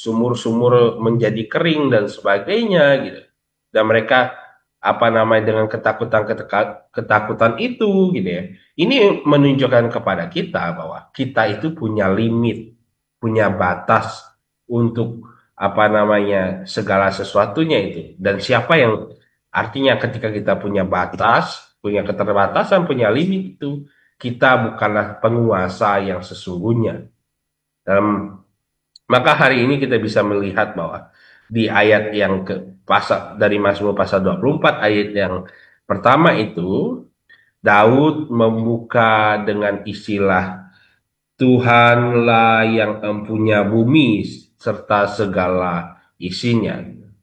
sumur-sumur menjadi kering dan sebagainya gitu. Dan mereka dengan ketakutan itu gitu ya. Ini menunjukkan kepada kita bahwa kita itu punya limit, punya batas untuk segala sesuatunya itu. Dan siapa yang artinya ketika kita punya batas, punya keterbatasan, punya limit itu, kita bukanlah penguasa yang sesungguhnya. Dalam Maka hari ini kita bisa melihat bahwa di ayat yang dari Mazmur pasal 24 ayat yang pertama itu Daud membuka dengan istilah Tuhanlah yang empunya bumi serta segala isinya.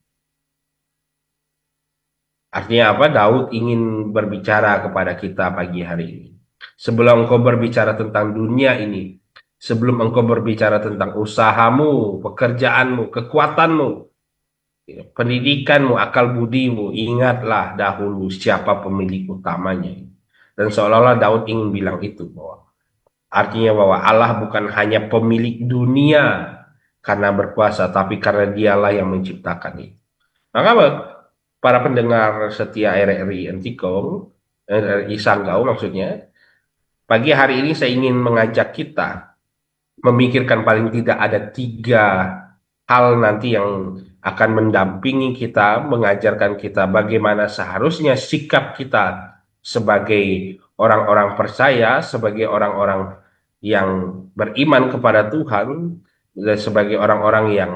Artinya apa? Daud ingin berbicara kepada kita pagi hari ini. Sebelum engkau berbicara tentang dunia ini, sebelum engkau berbicara tentang usahamu, pekerjaanmu, kekuatanmu, pendidikanmu, akal budimu, ingatlah dahulu siapa pemilik utamanya. Dan seolah-olah Daud ingin bilang itu bahwa artinya bahwa Allah bukan hanya pemilik dunia karena berkuasa, tapi karena dialah yang menciptakan itu. Maka para pendengar setia RRI Entikong, RRI Sanggau maksudnya, pagi hari ini saya ingin mengajak kita memikirkan paling tidak ada tiga hal nanti yang akan mendampingi kita, mengajarkan kita bagaimana seharusnya sikap kita sebagai orang-orang percaya, sebagai orang-orang yang beriman kepada Tuhan, dan sebagai orang-orang yang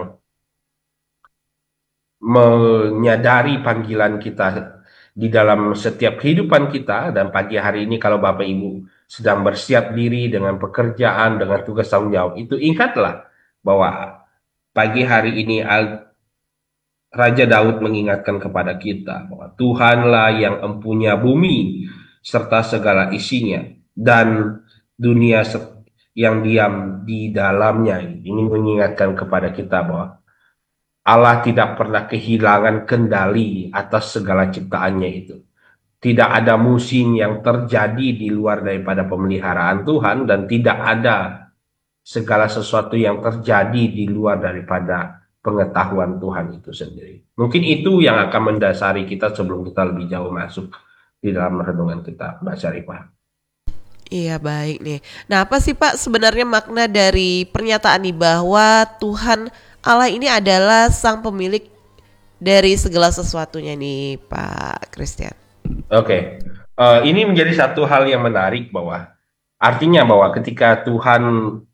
menyadari panggilan kita di dalam setiap kehidupan kita. Dan pagi hari ini kalau Bapak Ibu sedang bersiap diri dengan pekerjaan, dengan tugas tanggung jawab, itu ingatlah bahwa pagi hari ini Raja Daud mengingatkan kepada kita bahwa Tuhanlah yang empunya bumi serta segala isinya dan dunia yang diam di dalamnya. Ini mengingatkan kepada kita bahwa Allah tidak pernah kehilangan kendali atas segala ciptaannya itu. Tidak ada musim yang terjadi di luar daripada pemeliharaan Tuhan, dan tidak ada segala sesuatu yang terjadi di luar daripada pengetahuan Tuhan itu sendiri. Mungkin itu yang akan mendasari kita sebelum kita lebih jauh masuk di dalam renungan kita, Mbak Syarifah. Iya baik nih. Nah apa sih Pak sebenarnya makna dari pernyataan ini bahwa Tuhan Allah ini adalah sang pemilik dari segala sesuatunya nih Pak Christian? Oke, ini menjadi satu hal yang menarik bahwa artinya bahwa ketika Tuhan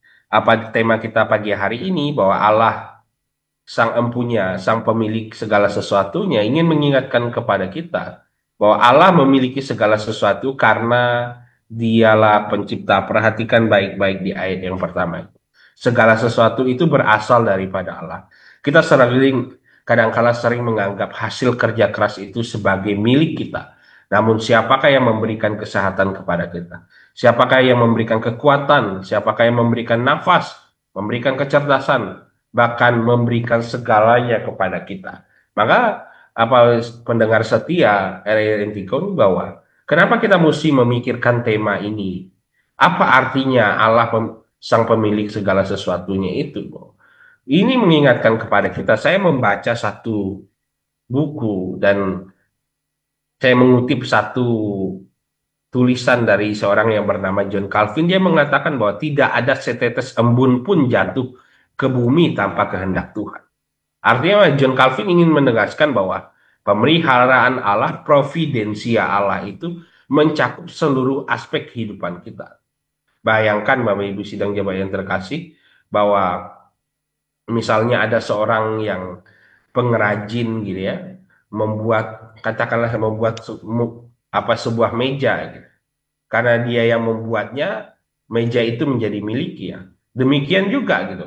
tema kita pagi hari ini bahwa Allah sang empunya, sang pemilik segala sesuatunya ingin mengingatkan kepada kita bahwa Allah memiliki segala sesuatu karena dialah pencipta. Perhatikan baik-baik di ayat yang pertama. Segala sesuatu itu berasal daripada Allah. Kita kadang-kala sering menganggap hasil kerja keras itu sebagai milik kita. Namun siapakah yang memberikan kesehatan kepada kita? Siapakah yang memberikan kekuatan? Siapakah yang memberikan nafas? Memberikan kecerdasan? Bahkan memberikan segalanya kepada kita. Maka pendengar setia RRNTikon bahwa kenapa kita mesti memikirkan tema ini? Apa artinya Allah sang pemilik segala sesuatunya itu? Ini mengingatkan kepada kita, saya membaca satu buku dan saya mengutip satu tulisan dari seorang yang bernama John Calvin. Dia mengatakan bahwa tidak ada setetes embun pun jatuh ke bumi tanpa kehendak Tuhan. Artinya John Calvin ingin menegaskan bahwa pemeliharaan Allah, providensia Allah itu mencakup seluruh aspek kehidupan kita. Bayangkan Bapak Ibu sidang jemaat yang terkasih bahwa misalnya ada seorang yang pengrajin gitu ya, katakanlah membuat sebuah meja gitu. Karena dia yang membuatnya, meja itu menjadi milik ya. Demikian juga gitu.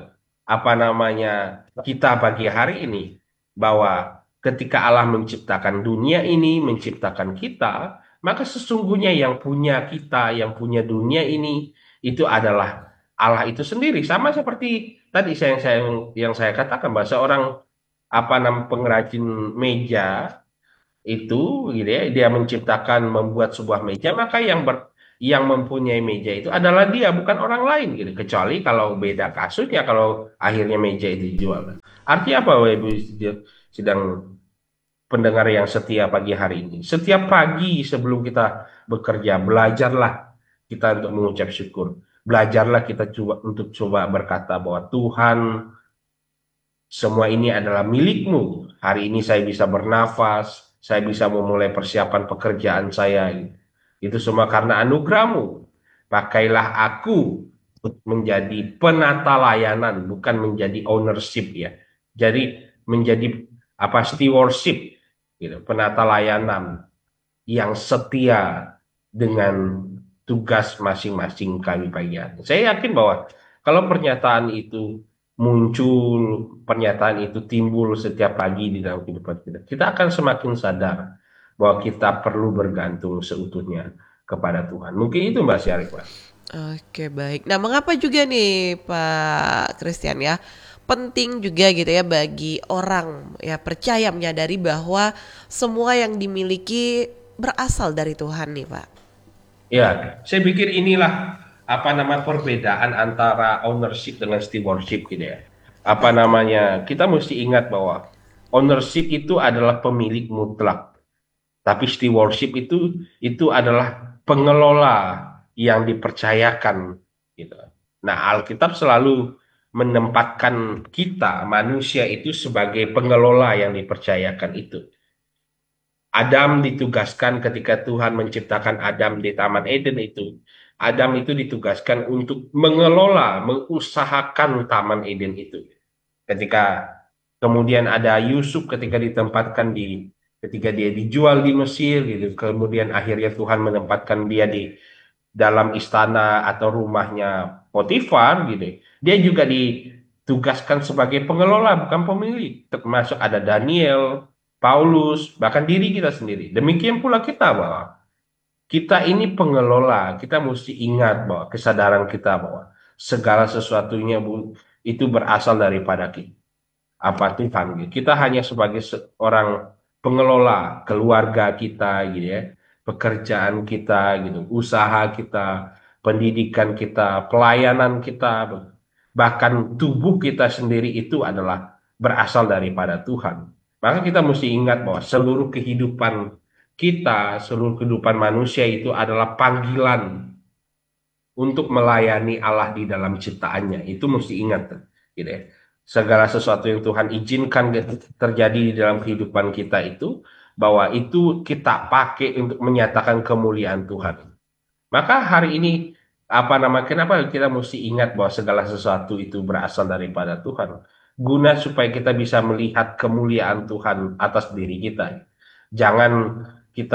Kita pagi hari ini bahwa ketika Allah menciptakan dunia ini, menciptakan kita, maka sesungguhnya yang punya kita, yang punya dunia ini itu adalah Allah itu sendiri. Sama seperti tadi yang saya katakan bahwa seorang pengrajin meja itu gitu ya, dia menciptakan membuat sebuah meja, maka yang mempunyai meja itu adalah dia, bukan orang lain gitu, kecuali kalau beda kasusnya kalau akhirnya meja itu dijual. Artinya apa, Bapak Ibu sidang pendengar yang setia pagi hari ini? Setiap pagi sebelum kita bekerja, belajarlah kita untuk mengucap syukur. Belajarlah kita coba untuk coba berkata bahwa Tuhan, semua ini adalah milikmu. Hari ini saya bisa bernafas, saya bisa memulai persiapan pekerjaan saya. Itu semua karena anugerahmu. Pakailah aku menjadi penata layanan, bukan menjadi ownership ya. Jadi menjadi apa stewardship, gitu, penata layanan yang setia dengan tugas masing-masing kami bagian. Saya yakin bahwa kalau pernyataan itu muncul, pernyataan itu timbul setiap pagi di dalam kehidupan kita, kita akan semakin sadar bahwa kita perlu bergantung seutuhnya kepada Tuhan. Mungkin itu Mbak Syarif, Pak. Oke, baik. Nah, mengapa juga nih Pak Christian ya? Penting juga gitu ya bagi orang ya percaya menyadari bahwa semua yang dimiliki berasal dari Tuhan nih, Pak. Ya, saya pikir inilah apa nama perbedaan antara ownership dengan stewardship gitu ya. Apa Betul. namanya? Kita mesti ingat bahwa ownership itu adalah pemilik mutlak, tapi stewardship itu adalah pengelola yang dipercayakan gitu. Nah, Alkitab selalu menempatkan kita manusia itu sebagai pengelola yang dipercayakan itu. Adam ditugaskan ketika Tuhan menciptakan Adam di Taman Eden itu. Adam itu ditugaskan untuk mengelola, mengusahakan Taman Eden itu. Ketika kemudian ada Yusuf ketika ditempatkan ketika dia dijual di Mesir gitu. Kemudian akhirnya Tuhan menempatkan dia di dalam istana atau rumahnya Potifar gitu. Dia juga ditugaskan sebagai pengelola bukan pemilik. Termasuk ada Daniel, Paulus, bahkan diri kita sendiri. Demikian pula kita bahwa kita ini pengelola, kita mesti ingat bahwa kesadaran kita bahwa segala sesuatunya itu berasal daripada kita apa Tuhan gitu. Kita hanya sebagai seorang pengelola keluarga kita gitu ya, pekerjaan kita gitu, usaha kita, pendidikan kita, pelayanan kita, bahkan tubuh kita sendiri itu adalah berasal daripada Tuhan. Maka kita mesti ingat bahwa seluruh kehidupan kita, seluruh kehidupan manusia itu adalah panggilan untuk melayani Allah di dalam ciptaannya. Itu mesti ingat, gitu ya. Segala sesuatu yang Tuhan izinkan terjadi di dalam kehidupan kita itu, bahwa itu kita pakai untuk menyatakan kemuliaan Tuhan. Maka hari ini, kenapa kita mesti ingat bahwa segala sesuatu itu berasal daripada Tuhan? Guna supaya kita bisa melihat kemuliaan Tuhan atas diri kita. Jangan kita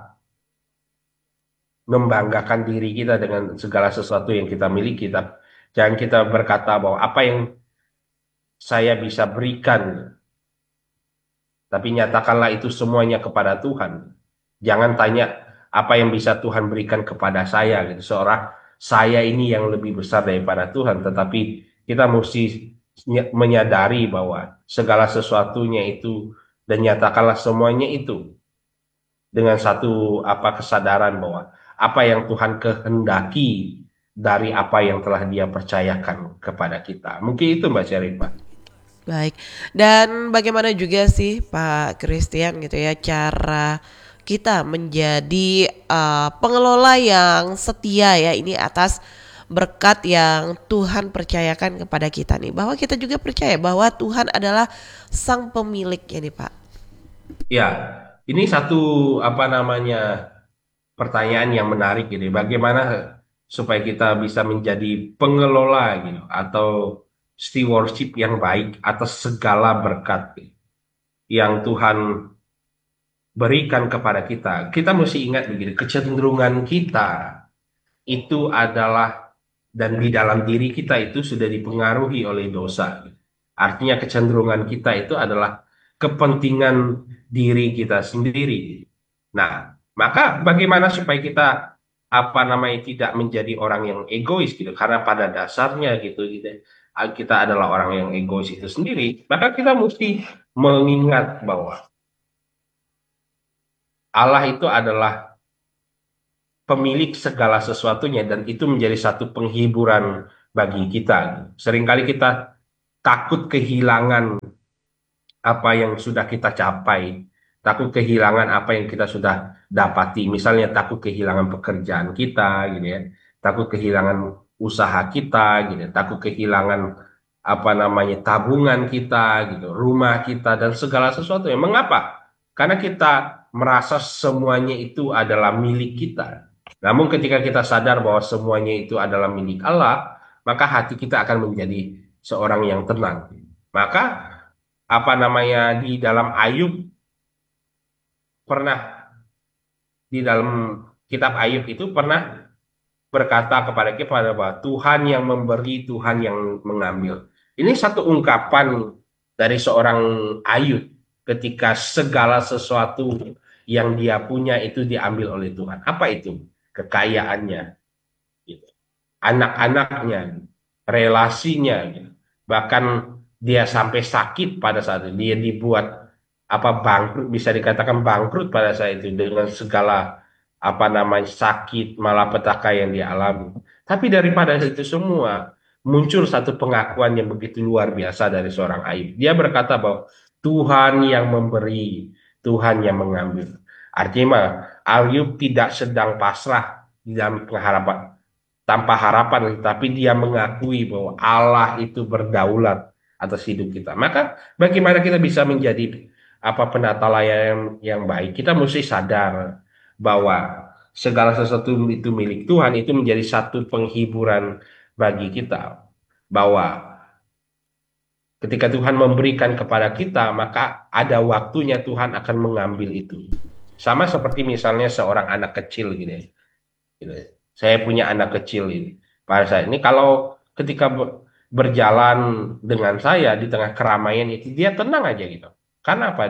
membanggakan diri kita dengan segala sesuatu yang kita miliki. Jangan kita berkata bahwa apa yang saya bisa berikan, tapi nyatakanlah itu semuanya kepada Tuhan. Jangan tanya apa yang bisa Tuhan berikan kepada saya, gitu. Seorang saya ini yang lebih besar daripada Tuhan, tetapi kita mesti menyadari bahwa segala sesuatunya itu dan nyatakanlah semuanya itu dengan satu kesadaran bahwa apa yang Tuhan kehendaki dari apa yang telah Dia percayakan kepada kita. Mungkin itu Mbak Syarifah. Baik. Dan bagaimana juga sih Pak Christian gitu ya cara kita menjadi pengelola yang setia ya ini atas berkat yang Tuhan percayakan kepada kita nih bahwa kita juga percaya bahwa Tuhan adalah sang pemilik ya nih Pak. Ya, ini satu pertanyaan yang menarik ini. Bagaimana supaya kita bisa menjadi pengelola gitu atau stewardship yang baik atas segala berkat yang Tuhan berikan kepada kita. Kita mesti ingat begini, kecenderungan kita itu adalah dan di dalam diri kita itu sudah dipengaruhi oleh dosa. Artinya kecenderungan kita itu adalah kepentingan diri kita sendiri. Nah, maka bagaimana supaya kita tidak menjadi orang yang egois gitu? Karena pada dasarnya gitu, kita adalah orang yang egois itu sendiri. Maka kita mesti mengingat bahwa Allah itu adalah pemilik segala sesuatunya dan itu menjadi satu penghiburan bagi kita. Seringkali kita takut kehilangan apa yang sudah kita capai, takut kehilangan apa yang kita sudah dapati. Misalnya takut kehilangan pekerjaan kita, gitu ya, takut kehilangan usaha kita, gitu, ya, takut kehilangan apa namanya tabungan kita, gitu, rumah kita dan segala sesuatu. Ya, mengapa? Karena kita merasa semuanya itu adalah milik kita. Namun ketika kita sadar bahwa semuanya itu adalah milik Allah, maka hati kita akan menjadi seorang yang tenang. Maka apa namanya di dalam Ayub pernah di dalam kitab Ayub itu pernah berkata kepada kita bahwa Tuhan yang memberi, Tuhan yang mengambil. Ini satu ungkapan dari seorang Ayub ketika segala sesuatu yang dia punya itu diambil oleh Tuhan. Apa itu? Kekayaannya, gitu. Anak-anaknya, relasinya, gitu. Bahkan dia sampai sakit pada saat itu. Dia dibuat apa bangkrut, bisa dikatakan bangkrut pada saat itu dengan segala apa namanya sakit malapetaka yang dia alami. Tapi daripada itu semua muncul satu pengakuan yang begitu luar biasa dari seorang Ayub. Dia berkata bahwa Tuhan yang memberi, Tuhan yang mengambil. Artinya mah, Ayub tidak sedang pasrah di dalam pengharapan tanpa harapan, tapi dia mengakui bahwa Allah itu berdaulat atas hidup kita. Maka bagaimana kita bisa menjadi apa penata layan yang baik? Kita mesti sadar bahwa segala sesuatu itu milik Tuhan, itu menjadi satu penghiburan bagi kita. Bahwa ketika Tuhan memberikan kepada kita, maka ada waktunya Tuhan akan mengambil itu. Sama seperti misalnya seorang anak kecil gitu ya. Gitu. Saya punya anak kecil ini. Pada saat ini kalau ketika berjalan dengan saya di tengah keramaian itu dia tenang aja gitu. Karena apa?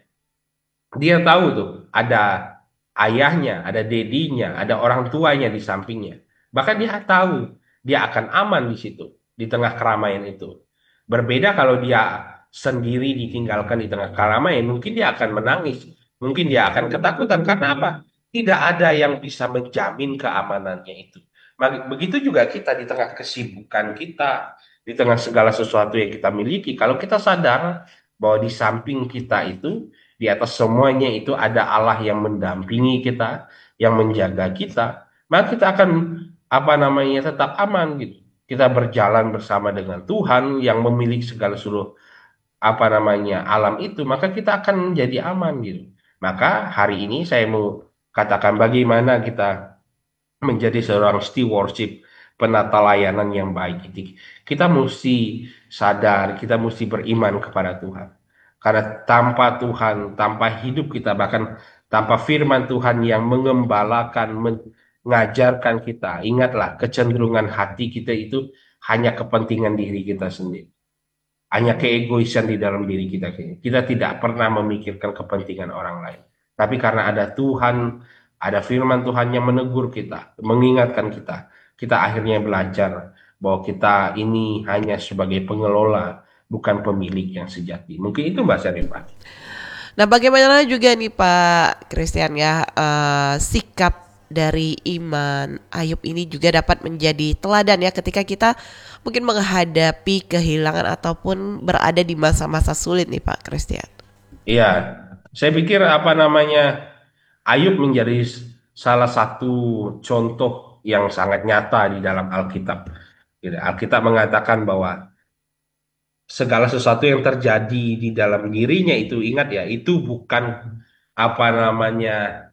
Dia tahu tuh ada ayahnya, ada dedinya, ada orang tuanya di sampingnya. Bahkan dia tahu dia akan aman di situ, di tengah keramaian itu. Berbeda kalau dia sendiri ditinggalkan di tengah keramaian, mungkin dia akan menangis, mungkin dia akan ketakutan. Karena apa? Tidak ada yang bisa menjamin keamanannya itu. Begitu juga kita di tengah kesibukan kita, di tengah segala sesuatu yang kita miliki. Kalau kita sadar bahwa di samping kita itu di atas semuanya itu ada Allah yang mendampingi kita, yang menjaga kita, maka kita akan apa namanya tetap aman gitu. Kita berjalan bersama dengan Tuhan yang memiliki segala seluruh apa namanya alam itu, maka kita akan menjadi aman gitu. Maka hari ini saya mau katakan bagaimana kita menjadi seorang stewardship penata layanan yang baik itu. Kita mesti sadar, kita mesti beriman kepada Tuhan. Karena tanpa Tuhan, tanpa hidup kita, bahkan tanpa firman Tuhan yang mengembalakan, mengajarkan kita, ingatlah kecenderungan hati kita itu hanya kepentingan diri kita sendiri. Hanya keegoisan di dalam diri kita. Kita tidak pernah memikirkan kepentingan orang lain. Tapi karena ada Tuhan, ada firman Tuhan yang menegur kita, mengingatkan kita, kita akhirnya belajar bahwa kita ini hanya sebagai pengelola, bukan pemilik yang sejati. Mungkin itu Mbak Syarifah. Nah, bagaimana juga nih Pak Christian ya, sikap dari iman Ayub ini juga dapat menjadi teladan ya ketika kita mungkin menghadapi kehilangan ataupun berada di masa-masa sulit nih Pak Christian. Iya, saya pikir apa namanya Ayub menjadi salah satu contoh yang sangat nyata di dalam Alkitab. Gitu. Alkitab mengatakan bahwa segala sesuatu yang terjadi di dalam dirinya itu ingat ya, itu bukan apa namanya,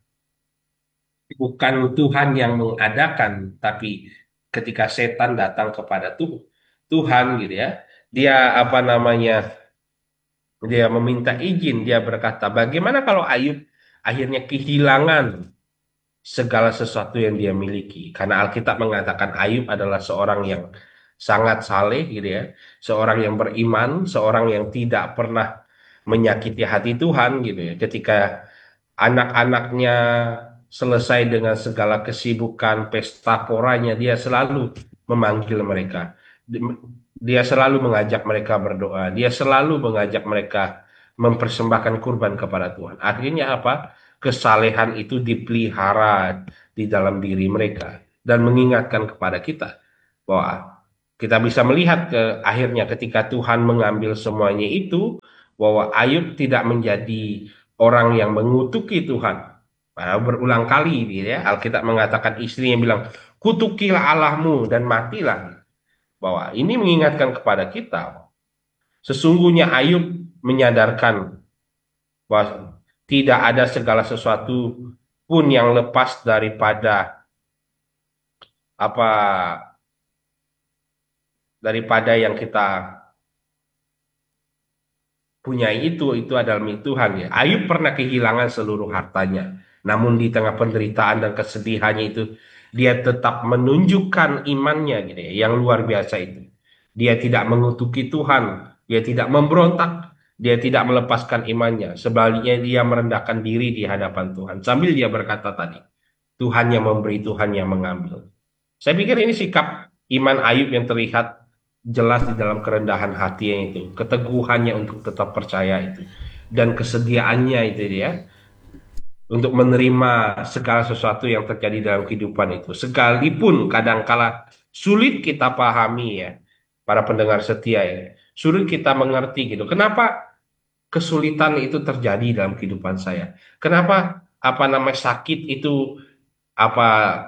bukan Tuhan yang mengadakan, tapi ketika setan datang kepada Tuhan gitu ya, dia apa namanya, dia meminta izin, dia berkata, bagaimana kalau Ayub akhirnya kehilangan segala sesuatu yang dia miliki. Karena Alkitab mengatakan Ayub adalah seorang yang sangat saleh gitu ya, seorang yang beriman, seorang yang tidak pernah menyakiti hati Tuhan gitu ya. Ketika anak-anaknya selesai dengan segala kesibukan pesta poranya, dia selalu memanggil mereka. Dia selalu mengajak mereka berdoa, dia selalu mengajak mereka mempersembahkan kurban kepada Tuhan. Akhirnya apa? Kesalehan itu dipelihara di dalam diri mereka dan mengingatkan kepada kita bahwa Kita bisa melihat ke akhirnya ketika Tuhan mengambil semuanya itu, bahwa Ayub tidak menjadi orang yang mengutuki Tuhan. Padahal berulang kali gitu ya, Alkitab mengatakan istrinya bilang, kutukilah Allahmu dan matilah. Bahwa ini mengingatkan kepada kita, sesungguhnya Ayub menyadarkan bahwa tidak ada segala sesuatu pun yang lepas apa daripada yang kita punya itu adalah milik Tuhan ya. Ayub pernah kehilangan seluruh hartanya, namun di tengah penderitaan dan kesedihannya itu dia tetap menunjukkan imannya gitu ya, yang luar biasa itu. Dia tidak mengutuki Tuhan, dia tidak memberontak, dia tidak melepaskan imannya. Sebaliknya dia merendahkan diri di hadapan Tuhan sambil dia berkata tadi, Tuhan yang memberi, Tuhan yang mengambil. Saya pikir ini sikap iman Ayub yang terlihat jelas di dalam kerendahan hatinya itu, keteguhannya untuk tetap percaya itu, dan kesediaannya itu dia untuk menerima segala sesuatu yang terjadi dalam kehidupan itu. Sekalipun kadangkala sulit kita pahami ya, para pendengar setia ya, sulit kita mengerti gitu. Kenapa kesulitan itu terjadi dalam kehidupan saya? Kenapa apa namanya sakit itu apa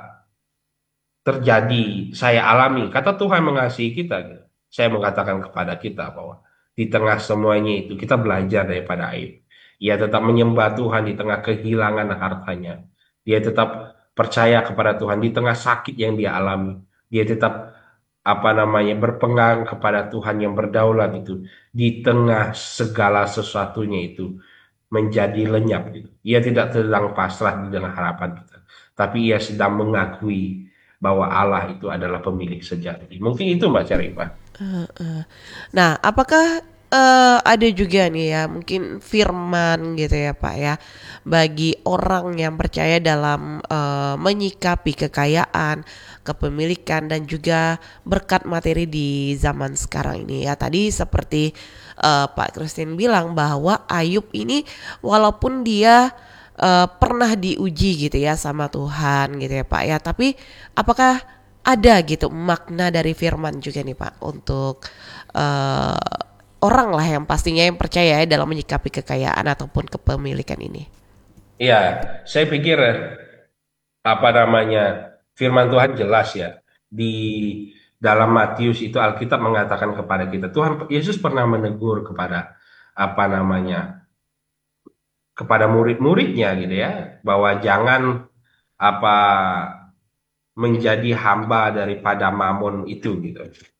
terjadi, saya alami. Kata Tuhan mengasihi kita, gitu. Saya mengatakan kepada kita bahwa di tengah semuanya itu kita belajar daripada Ayub. Ia tetap menyembah Tuhan di tengah kehilangan hartanya. Dia tetap percaya kepada Tuhan di tengah sakit yang dia alami. Dia tetap apa namanya berpegang kepada Tuhan yang berdaulat itu di tengah segala sesuatunya itu menjadi lenyap gitu. Ia tidak sedang pasrah dengan harapan kita, tapi ia sedang mengakui bahwa Allah itu adalah pemilik sejati. Mungkin itu Mbak Syarifah. Nah, apakah ada juga nih ya mungkin firman gitu ya Pak ya bagi orang yang percaya dalam menyikapi kekayaan, kepemilikan dan juga berkat materi di zaman sekarang ini ya. Tadi seperti Pak Christine bilang bahwa Ayub ini walaupun dia pernah diuji gitu ya sama Tuhan gitu ya Pak ya, tapi apakah ada gitu makna dari firman juga nih Pak untuk eh, orang lah yang pastinya yang percaya ya dalam menyikapi kekayaan ataupun kepemilikan ini. Iya, saya pikir apa namanya firman Tuhan jelas ya di dalam Matius itu Alkitab mengatakan kepada kita Tuhan Yesus pernah menegur kepada apa namanya kepada murid-muridnya gitu ya bahwa jangan apa menjadi hamba daripada mamon itu gitu.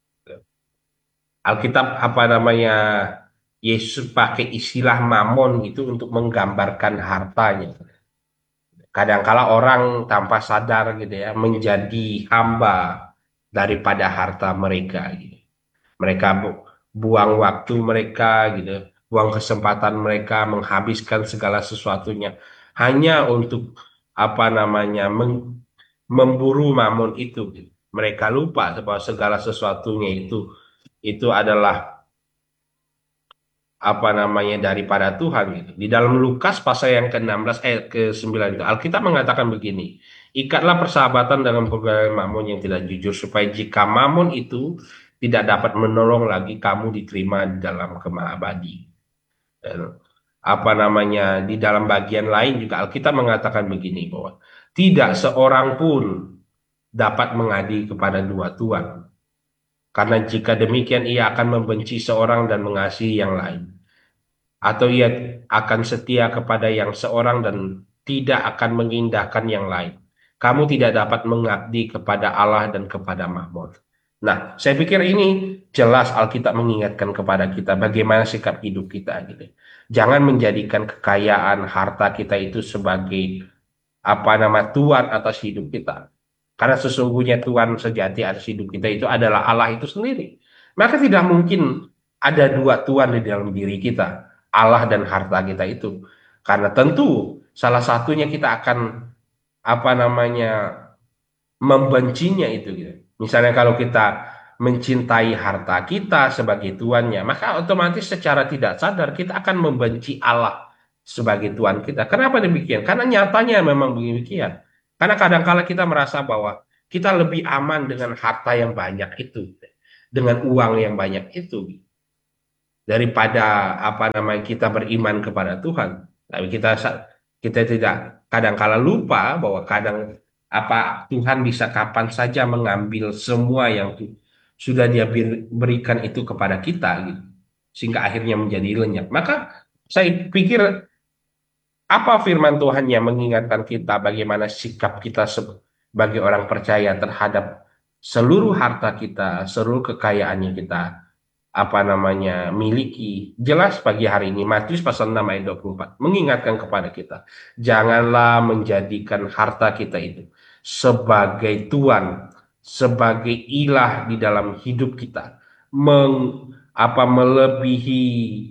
Alkitab apa namanya Yesus pakai istilah mamon itu untuk menggambarkan hartanya. Kadangkala orang tanpa sadar gitu ya menjadi hamba daripada harta mereka gitu. Mereka buang waktu mereka gitu, buang kesempatan mereka menghabiskan segala sesuatunya hanya untuk apa namanya memburu mamon itu gitu. Mereka lupa bahwa segala sesuatunya itu adalah apa namanya daripada Tuhan gitu. Di dalam Lukas pasal yang ke-16 ayat ke-9 itu Alkitab mengatakan begini, ikatlah persahabatan dengan pegawai Mamun yang tidak jujur supaya jika Mamun itu tidak dapat menolong lagi kamu diterima di dalam kemah abadi. Dan apa namanya di dalam bagian lain juga Alkitab mengatakan begini bahwa tidak seorang pun dapat mengadi kepada dua tuan. Karena jika demikian ia akan membenci seorang dan mengasihi yang lain atau ia akan setia kepada yang seorang dan tidak akan mengindahkan yang lain. Kamu tidak dapat mengabdi kepada Allah dan kepada Mahmud. Nah, saya pikir ini jelas Alkitab mengingatkan kepada kita bagaimana sikap hidup kita gitu. Jangan menjadikan kekayaan harta kita itu sebagai apa nama tuan atas hidup kita. Karena sesungguhnya tuan sejati atas hidup kita itu adalah Allah itu sendiri. Maka tidak mungkin ada dua tuan di dalam diri kita, Allah dan harta kita itu. Karena tentu salah satunya kita akan apa namanya membencinya itu gitu. Misalnya kalau kita mencintai harta kita sebagai tuannya, maka otomatis secara tidak sadar kita akan membenci Allah sebagai tuan kita. Kenapa demikian? Karena nyatanya memang demikian. Karena kadang-kala kita merasa bahwa kita lebih aman dengan harta yang banyak itu. dengan uang yang banyak itu daripada apa namanya kita beriman kepada Tuhan. Tapi kita tidak kadang-kala lupa bahwa kadang apa Tuhan bisa kapan saja mengambil semua yang sudah Dia berikan itu kepada kita gitu. Sehingga akhirnya menjadi lenyap. Maka saya pikir apa firman Tuhan yang mengingatkan kita bagaimana sikap kita sebagai orang percaya terhadap seluruh harta kita, seluruh kekayaan yang kita apa namanya miliki. Jelas pagi hari ini Matius pasal 6 ayat 24 mengingatkan kepada kita, janganlah menjadikan harta kita itu sebagai tuan, sebagai ilah di dalam hidup kita, melebihi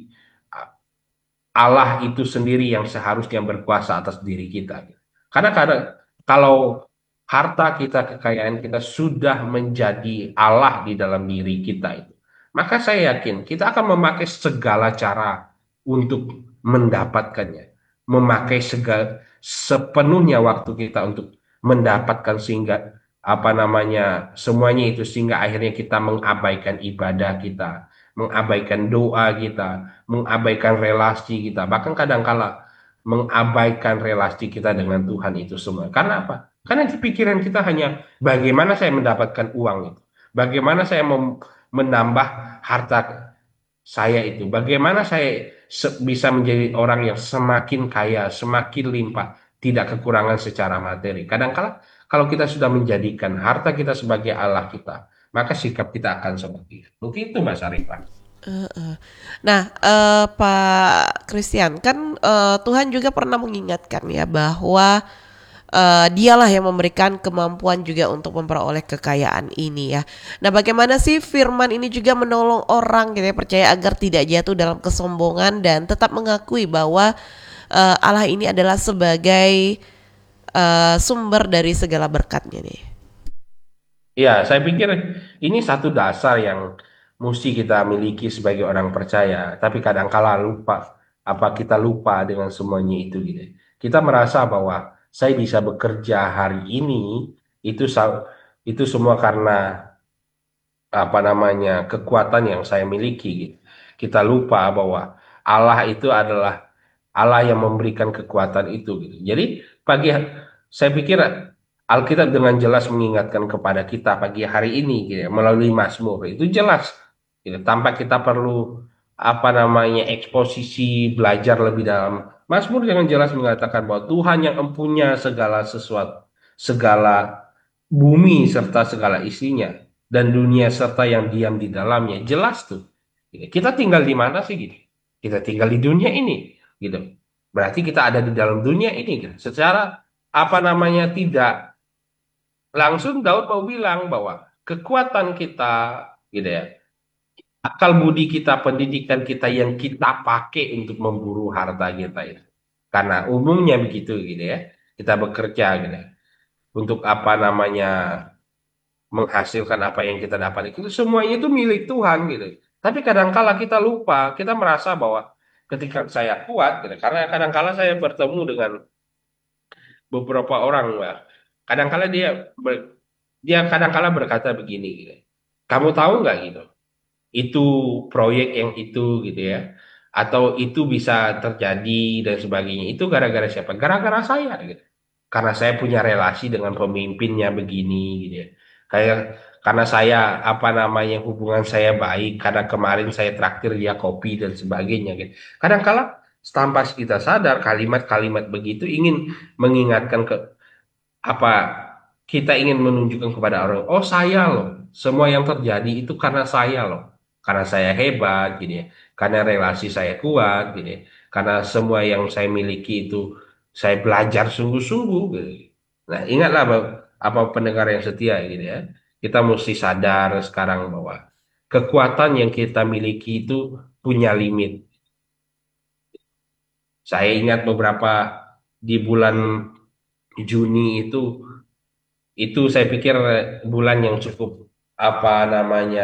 Allah itu sendiri yang seharusnya berkuasa atas diri kita. Karena kadang kalau harta kita, kekayaan kita sudah menjadi Allah di dalam diri kita itu, maka saya yakin kita akan memakai segala cara untuk mendapatkannya, memakai segala sepenuhnya waktu kita untuk mendapatkan sehingga apa namanya semuanya itu sehingga akhirnya kita mengabaikan ibadah kita, mengabaikan doa kita, mengabaikan relasi kita, bahkan kadangkala mengabaikan relasi kita dengan Tuhan itu semua. Karena apa? Karena di pikiran kita hanya bagaimana saya mendapatkan uang itu, bagaimana saya menambah harta saya itu, bagaimana saya bisa menjadi orang yang semakin kaya, semakin limpah, tidak kekurangan secara materi. Kadangkala kalau kita sudah menjadikan harta kita sebagai Allah kita, maka sikap kita akan seperti itu. Mungkin itu Mas Arifan. Heeh. Nah, Pak Christian, kan Tuhan juga pernah mengingatkan ya bahwa dialah yang memberikan kemampuan juga untuk memperoleh kekayaan ini ya. Nah, bagaimana sih firman ini juga menolong orang gitu ya percaya agar tidak jatuh dalam kesombongan dan tetap mengakui bahwa Allah ini adalah sebagai sumber dari segala berkatnya nih. Ya, saya pikir ini satu dasar yang mesti kita miliki sebagai orang percaya. Tapi kadang-kala lupa, apa kita lupa dengan semuanya itu gitu. Kita merasa bahwa saya bisa bekerja hari ini itu itu semua karena apa namanya kekuatan yang saya miliki gitu. Kita lupa bahwa Allah itu adalah Allah yang memberikan kekuatan itu gitu. Jadi pagi saya pikir Alkitab dengan jelas mengingatkan kepada kita pagi hari ini gitu, ya, melalui Mazmur itu jelas gitu, tanpa kita perlu apa namanya eksposisi belajar lebih dalam. Mazmur dengan jelas mengatakan bahwa Tuhan yang empunya segala sesuatu, segala bumi serta segala isinya dan dunia serta yang diam di dalamnya. Jelas tuh. Kita tinggal di mana sih gitu? Kita tinggal di dunia ini gitu. Berarti kita ada di dalam dunia ini gitu. Secara apa namanya tidak langsung Daud mau bilang bahwa kekuatan kita gitu ya, akal budi kita, pendidikan kita yang kita pakai untuk memburu harta kita itu. Karena umumnya begitu gitu ya. Kita bekerja gitu ya. Untuk apa namanya menghasilkan apa yang kita dapat itu semuanya itu milik Tuhan gitu. Tapi kadangkala kita lupa, kita merasa bahwa ketika saya kuat gitu, karena kadangkala saya bertemu dengan beberapa orang, Mbak. Kadangkala dia kadangkala berkata begini gitu. Kamu tahu nggak gitu? Itu proyek yang itu gitu ya. Atau itu bisa terjadi dan sebagainya. Itu gara-gara siapa? Gara-gara saya gitu. Karena saya punya relasi dengan pemimpinnya begini gitu ya. Kayak karena saya apa namanya hubungan saya baik karena kemarin saya traktir dia kopi dan sebagainya gitu. Kadang-kala tanpa kita sadar kalimat-kalimat begitu ingin mengingatkan ke apa kita ingin menunjukkan kepada orang, oh saya loh, semua yang terjadi itu karena saya loh, karena saya hebat, gitu ya, karena relasi saya kuat, gitu ya, karena semua yang saya miliki itu saya belajar sungguh-sungguh, gitu. Nah, ingatlah apa pendengar yang setia, gitu ya, kita mesti sadar sekarang bahwa kekuatan yang kita miliki itu punya limit. Saya ingat beberapa di bulan Juni itu saya pikir bulan yang cukup apa namanya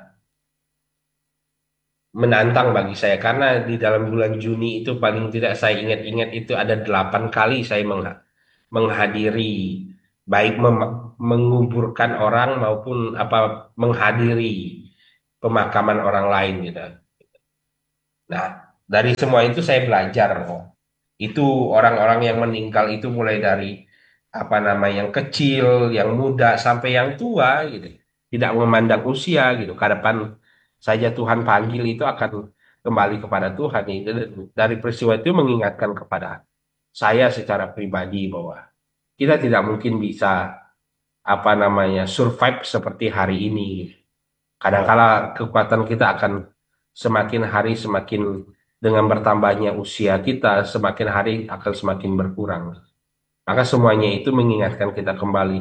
menantang bagi saya karena di dalam bulan Juni itu paling tidak saya ingat-ingat itu ada 8 kali saya menghadiri baik menguburkan orang maupun apa menghadiri pemakaman orang lain gitu. Nah, dari semua itu saya belajar kok. Itu orang-orang yang meninggal itu mulai dari apa namanya yang kecil, yang muda sampai yang tua gitu. Tidak memandang usia gitu. Kapan saja Tuhan panggil itu akan kembali kepada Tuhan. Itu dari peristiwa itu mengingatkan kepada saya secara pribadi bahwa kita tidak mungkin bisa apa namanya survive seperti hari ini. Kadangkala kekuatan kita akan semakin hari semakin dengan bertambahnya usia kita, semakin hari akan semakin berkurang. Maka semuanya itu mengingatkan kita kembali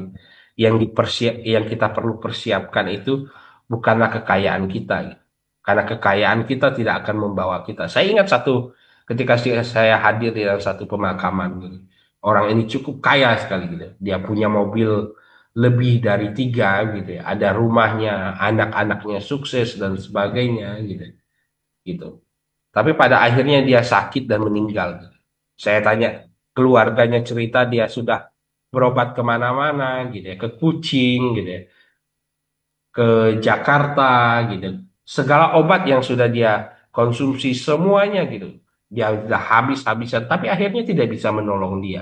yang kita perlu persiapkan itu bukanlah kekayaan kita. Karena kekayaan kita tidak akan membawa kita. Saya ingat ketika saya hadir di dalam satu pemakaman gitu. Orang ini cukup kaya sekali gitu. Dia punya mobil lebih dari tiga gitu ya. Ada rumahnya, anak-anaknya sukses dan sebagainya gitu. Gitu. Tapi pada akhirnya dia sakit dan meninggal. Saya tanya keluarganya cerita dia sudah berobat kemana-mana gitu ya, ke Kucing gitu ya, ke Jakarta gitu. Segala obat yang sudah dia konsumsi semuanya gitu. Dia sudah habis-habisan, tapi akhirnya tidak bisa menolong dia.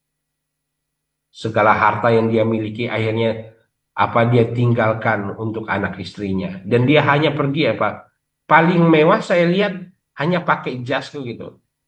Segala harta yang dia miliki akhirnya apa dia tinggalkan untuk anak istrinya. Dan dia hanya pergi apa? Paling mewah saya lihat hanya pakai jas tuh gitu.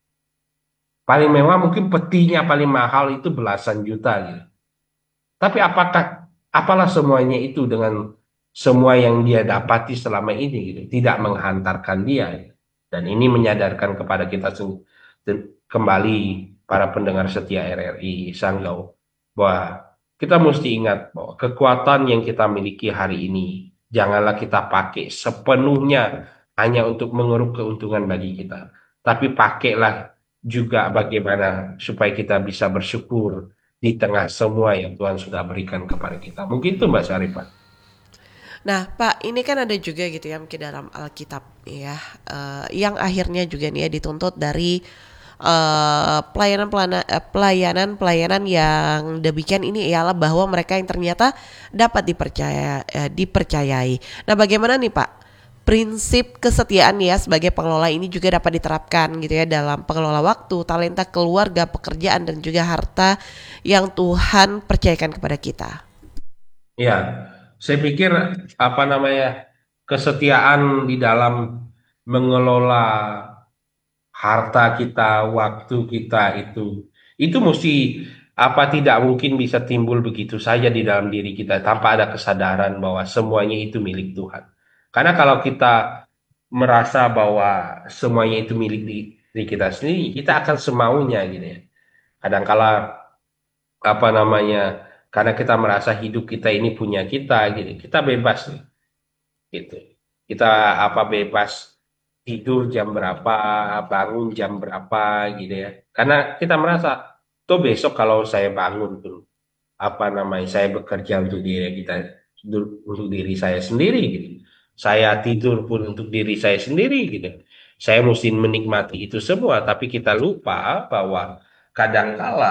Paling mewah mungkin petinya paling mahal itu belasan juta gitu. Tapi apalah semuanya itu dengan semua yang dia dapati selama ini gitu, tidak menghantarkan dia. Gitu. Dan ini menyadarkan kepada kita kembali para pendengar setia RRI Sanggau bahwa kita mesti ingat bahwa kekuatan yang kita miliki hari ini janganlah kita pakai sepenuhnya hanya untuk mengeruk keuntungan bagi kita, tapi pakailah juga bagaimana supaya kita bisa bersyukur di tengah semua yang Tuhan sudah berikan kepada kita. Mungkin itu Mbak Syarifah. Nah, Pak, ini kan ada juga gitu ya mungkin dalam Alkitab ya, yang akhirnya juga nih ya dituntut dari pelayanan-pelayanan yang demikian ini ialah bahwa mereka yang ternyata dapat dipercayai. Nah, bagaimana nih Pak? Prinsip kesetiaan ya sebagai pengelola ini juga dapat diterapkan gitu ya dalam pengelola waktu, talenta keluarga, pekerjaan dan juga harta yang Tuhan percayakan kepada kita. Ya, saya pikir apa namanya kesetiaan di dalam mengelola harta kita, waktu kita itu mesti apa tidak mungkin bisa timbul begitu saja di dalam diri kita tanpa ada kesadaran bahwa semuanya itu milik Tuhan. Karena kalau kita merasa bahwa semuanya itu milik diri kita sendiri, kita akan semaunya gitu ya. Kadangkala apa namanya karena kita merasa hidup kita ini punya kita gitu, kita bebas nih, gitu. Kita apa bebas tidur jam berapa, bangun jam berapa gitu ya. Karena kita merasa, tuh besok kalau saya bangun tuh, apa namanya, saya bekerja untuk diri kita, untuk diri saya sendiri gitu. Saya tidur pun untuk diri saya sendiri gitu. Saya mesti menikmati itu semua, tapi kita lupa bahwa kadangkala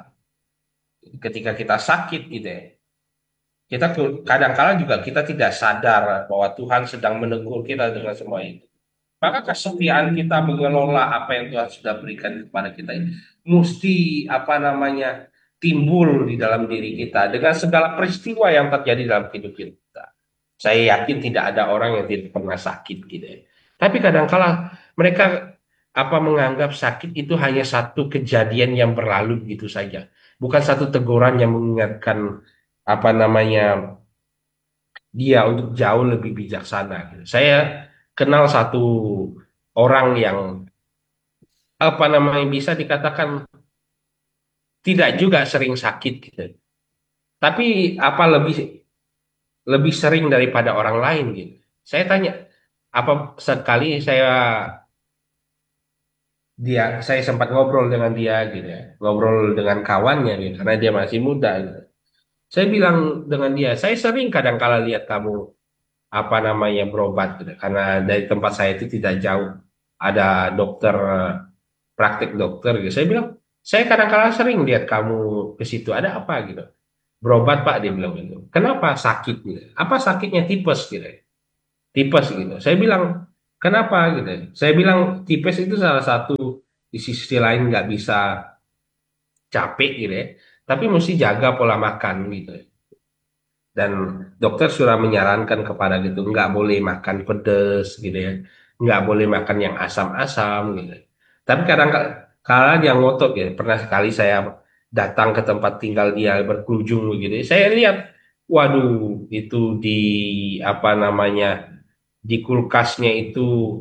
ketika kita sakit gitu ya, kadangkala juga kita tidak sadar bahwa Tuhan sedang menegur kita dengan semua itu. Maka kesetiaan kita mengelola apa yang Tuhan sudah berikan kepada kita ini mesti apa namanya timbul di dalam diri kita dengan segala peristiwa yang terjadi dalam hidup kita. Saya yakin tidak ada orang yang tidak pernah sakit gitu ya. Tapi kadangkala mereka apa menganggap sakit itu hanya satu kejadian yang berlalu gitu saja, bukan satu teguran yang mengingatkan apa namanya dia untuk jauh lebih bijaksana gitu. Saya kenal satu orang yang apa namanya bisa dikatakan tidak juga sering sakit gitu. Tapi apa lebih lebih sering daripada orang lain gitu. Saya tanya, apa sekali saya sempat ngobrol dengan dia gitu ya, ngobrol dengan kawannya gitu, karena dia masih muda gitu. Saya bilang dengan dia, saya sering kadang-kala lihat kamu apa namanya berobat gitu. Karena dari tempat saya itu tidak jauh ada dokter praktik dokter gitu. Saya bilang, saya kadang-kala sering lihat kamu ke situ. Ada apa gitu? Berobat Pak dia bilang gitu. Kenapa sakit gitu? Apa sakitnya tipes gitu? tipes gitu. Saya bilang, kenapa gitu? Saya bilang tipes itu salah satu di sisi lain nggak bisa capek gitu ya, tapi mesti jaga pola makan gitu. Dan dokter sudah menyarankan kepada gitu, nggak boleh makan pedas gitu ya, nggak boleh makan yang asam-asam gitu. Tapi kadang kala dia ngotot ya. Pernah sekali saya datang ke tempat tinggal dia berkunjung gitu. Saya lihat, waduh, itu di apa namanya di kulkasnya itu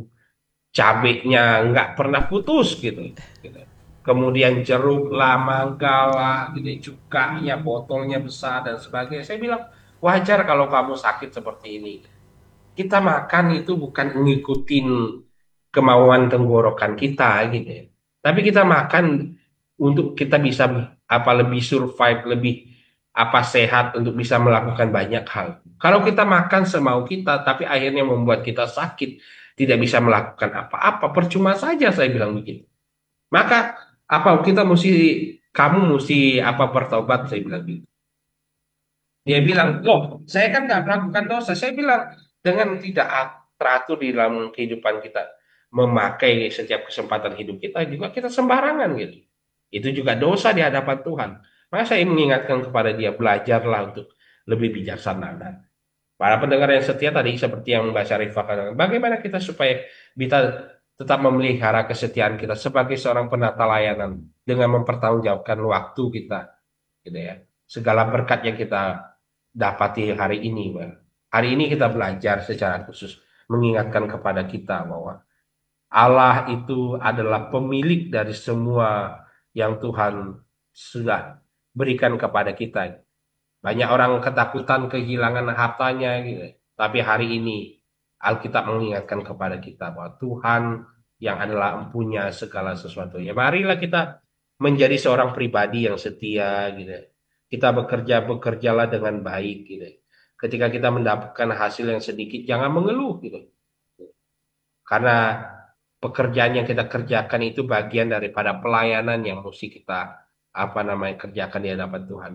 cabenya nggak pernah putus gitu. Gitu. Kemudian jeruk lah, mangga lah, gitu, cukanya, botolnya besar dan sebagainya. Saya bilang wajar kalau kamu sakit seperti ini. Kita makan itu bukan ngikutin kemauan tenggorokan kita gitu ya. Tapi kita makan untuk kita bisa apa lebih survive, lebih apa sehat untuk bisa melakukan banyak hal. Kalau kita makan semau kita, tapi akhirnya membuat kita sakit, tidak bisa melakukan apa-apa, percuma saja saya bilang begitu. Maka apa kita mesti kamu mesti apa bertobat saya bilang gitu. Dia bilang, loh, saya kan nggak melakukan dosa. Saya bilang, dengan tidak teratur di dalam kehidupan kita, memakai setiap kesempatan hidup kita, juga kita sembarangan gitu. Itu juga dosa di hadapan Tuhan. Maka saya mengingatkan kepada dia, belajarlah untuk lebih bijaksana. Dan para pendengar yang setia tadi, seperti yang Mbak Syarifah katakan, bagaimana kita supaya kita tetap memelihara kesetiaan kita sebagai seorang penata layanan dengan mempertanggungjawabkan waktu kita, gitu ya. Segala berkat yang kita dapati hari ini, Bang. Hari ini kita belajar secara khusus mengingatkan kepada kita bahwa Allah itu adalah pemilik dari semua yang Tuhan sudah berikan kepada kita. Banyak orang ketakutan kehilangan hartanya gitu. Tapi hari ini Alkitab mengingatkan kepada kita bahwa Tuhan yang adalah empunya segala sesuatu. Ya, marilah kita menjadi seorang pribadi yang setia gitu. Kita bekerjalah dengan baik gitu. Ketika kita mendapatkan hasil yang sedikit, jangan mengeluh gitu. Karena pekerjaan yang kita kerjakan itu bagian daripada pelayanan yang mesti kita apa namanya kerjakan di hadapan Tuhan.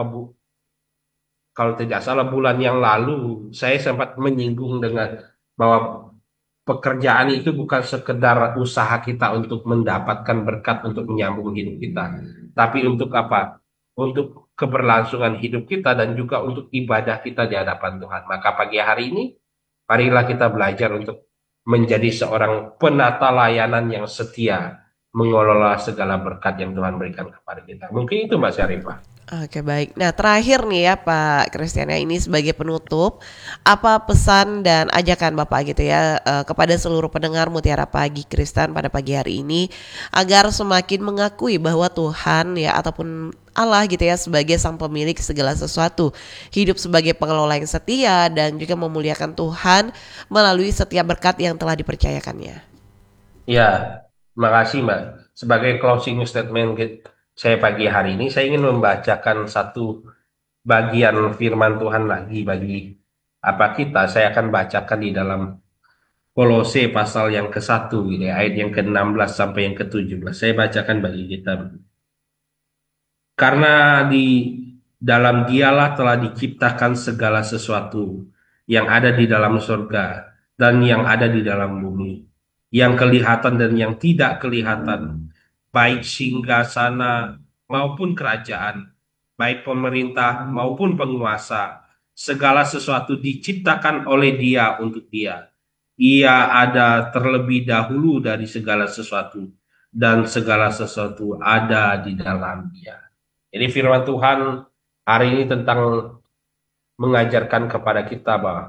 Kalau tidak salah bulan yang lalu saya sempat menyinggung dengan bahwa pekerjaan itu bukan sekedar usaha kita untuk mendapatkan berkat untuk menyambung hidup kita, tapi untuk apa? Untuk keberlangsungan hidup kita dan juga untuk ibadah kita di hadapan Tuhan. Maka pagi hari ini, marilah kita belajar untuk menjadi seorang penata layanan yang setia, mengelola segala berkat yang Tuhan berikan kepada kita. Mungkin itu Mbak Syarifah. Oke baik. Nah terakhir nih ya Pak Kristiana ini sebagai penutup, apa pesan dan ajakan Bapak gitu ya kepada seluruh pendengar Mutiara Pagi Kristen pada pagi hari ini agar semakin mengakui bahwa Tuhan ya ataupun Allah gitu ya sebagai sang pemilik segala sesuatu, hidup sebagai pengelola yang setia dan juga memuliakan Tuhan melalui setiap berkat yang telah dipercayakannya. Ya, makasih Mbak. Sebagai closing statement saya pagi hari ini, saya ingin membacakan satu bagian firman Tuhan lagi bagi apa kita. Saya akan bacakan di dalam Kolose pasal yang ke-1, gitu ya, ayat yang ke-16 sampai yang ke-17. Saya bacakan bagi kita. Karena di dalam dialah telah diciptakan segala sesuatu yang ada di dalam surga dan yang ada di dalam bumi, yang kelihatan dan yang tidak kelihatan, baik singgasana maupun kerajaan, baik pemerintah maupun penguasa. Segala sesuatu diciptakan oleh Dia untuk Dia. Ia ada terlebih dahulu dari segala sesuatu, dan segala sesuatu ada di dalam Dia. Jadi firman Tuhan hari ini tentang mengajarkan kepada kita bahwa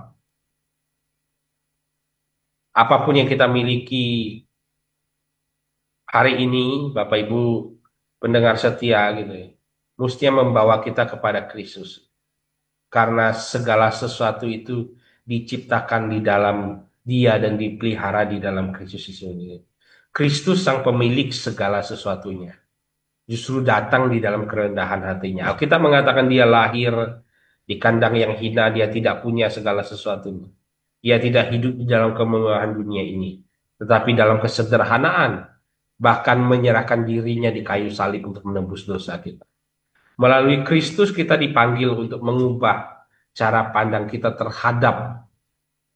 apapun yang kita miliki hari ini, Bapak Ibu pendengar setia gitu ya, mestinya membawa kita kepada Kristus. Karena segala sesuatu itu diciptakan di dalam Dia dan dipelihara di dalam Kristus itu sendiri. Kristus sang pemilik segala sesuatunya. Justru datang di dalam kerendahan hatinya. Alkitab mengatakan dia lahir di kandang yang hina, dia tidak punya segala sesuatunya. Ia tidak hidup di dalam kemewahan dunia ini, tetapi dalam kesederhanaan, bahkan menyerahkan dirinya di kayu salib untuk menebus dosa kita. Melalui Kristus kita dipanggil untuk mengubah cara pandang kita terhadap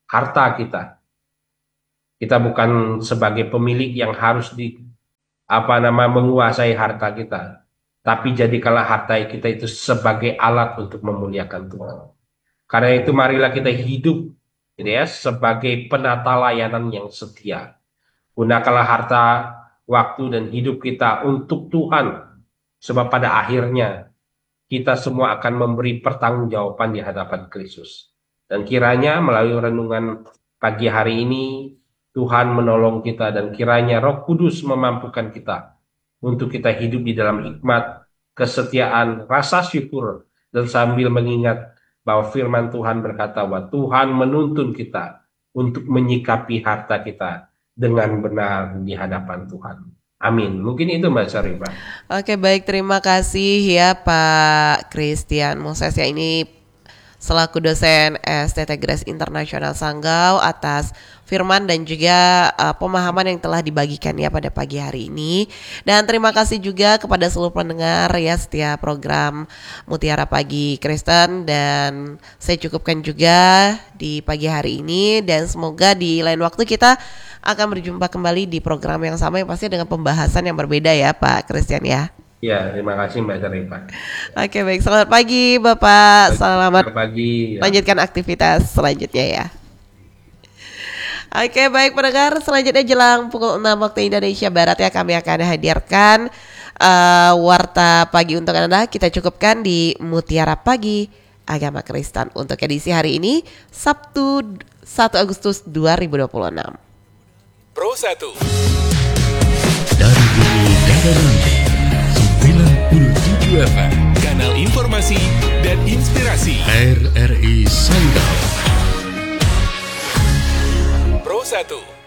harta kita. Kita bukan sebagai pemilik yang harus menguasai harta kita, tapi jadikanlah harta kita itu sebagai alat untuk memuliakan Tuhan. Karena itu marilah kita hidup gitu ya, sebagai penata layanan yang setia. Gunakanlah harta, waktu, dan hidup kita untuk Tuhan. Sebab pada akhirnya kita semua akan memberi pertanggungjawaban di hadapan Kristus. Dan kiranya melalui renungan pagi hari ini, Tuhan menolong kita, dan kiranya Roh Kudus memampukan kita untuk kita hidup di dalam hikmat, kesetiaan, rasa syukur, dan sambil mengingat bahwa firman Tuhan berkata bahwa Tuhan menuntun kita untuk menyikapi harta kita dengan benar di hadapan Tuhan. Amin. Mungkin itu Mbak Syarifah. Oke, baik, terima kasih ya Pak Christian Moses ya, ini selaku dosen STT Grace Internasional Sanggau atas firman dan juga pemahaman yang telah dibagikan ya pada pagi hari ini. Dan terima kasih juga kepada seluruh pendengar ya setiap program Mutiara Pagi Kristen, dan saya cukupkan juga di pagi hari ini, dan semoga di lain waktu kita akan berjumpa kembali di program yang sama yang pasti dengan pembahasan yang berbeda ya Pak Christian ya. Ya, terima kasih Mbak Syarifah. Oke, baik, selamat pagi Bapak. Selamat pagi. Lanjutkan aktivitas selanjutnya ya. Oke, baik pendengar, selanjutnya jelang pukul 6 waktu Indonesia Barat ya, kami akan hadirkan warta pagi untuk Anda. Kita cukupkan di Mutiara Pagi Agama Kristen untuk edisi hari ini, Sabtu 1 Agustus 2026. Pro 1 dari Bumi Dadarunde 97 FM, kanal informasi dan inspirasi. RRI Sanggau. Pro 1